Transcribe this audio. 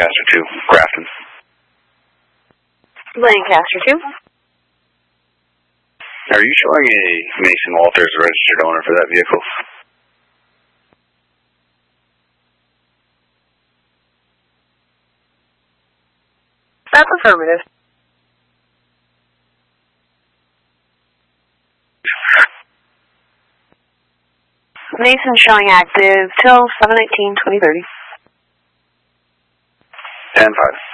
Lancaster 2, Grafton. Lancaster 2. Are you showing a Mason Walters registered owner for that vehicle? That's affirmative. Mason showing active till 7/19/2030. 10-5.